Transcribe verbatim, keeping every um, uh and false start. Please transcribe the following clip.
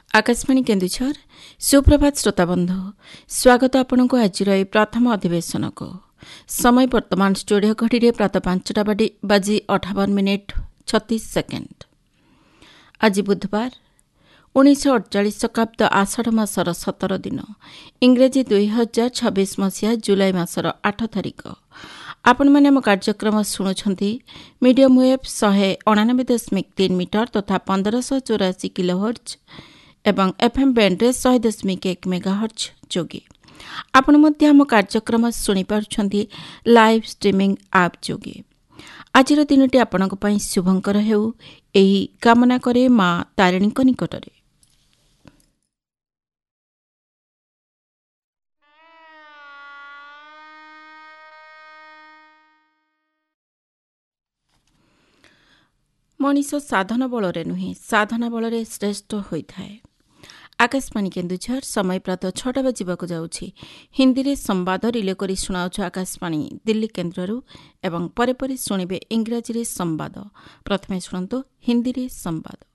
आकाशवाणी केन्दुझर सुप्रभात श्रोताबंधु स्वागत आपण को आज प्रथम अधिवेशन को समय वर्तमान स्टूडियो घड़ी प्रात पांचटा बाजी अठावन मिनिट छत्तीस सेकेंड। आज बुधवार उन्नीस अड़चाश शताब्द आषाढ़ मासर सतर दिन इंग्रेजी दुई हजार छब्बीस मसीहा जुलाई मासर आठ तारिख। आपण मैंने आम कार्यक्रम शुणुंट मीडियम वेव शहे अणानबे दशमिक तीन मीटर तथा पंद्रह सौ चौरासी किलोहर्ट्ज एवं एफएम बैंड्रे शहे दशमिक एक मेगाहर्ट्ज जोगे। आपण मध्य आम कार्यक्रम शुणी पारुछंती लाइव स्ट्रीमिंग ऐप जोगे। आज दिनटी आपणक पई शुभंकर हेउ एही कामना करे मां तारिणी निकटरे। मनीष साधन बल नुहे साधना बल श्रेष्ठ होता है। आकाशवाणी केन्दुझर समय प्रात छटा बजाक जाऊँगी। हिंदी रे संवाद रिले करी शुणाउछु आकाशवाणी दिल्ली केन्द्ररू एवं परे परे शुणिबे इंग्राजी रे संवाद। प्रथमे शुणंतु हिंदी रे संवाद।